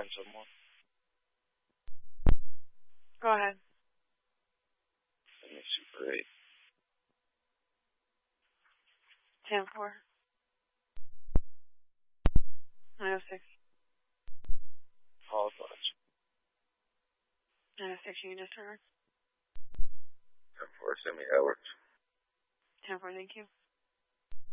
someone. Go ahead. Send me Super 8. 10-4. 906. Apologize. 906, you can just turn. 10-4, send me Edwards. 10-4, thank you.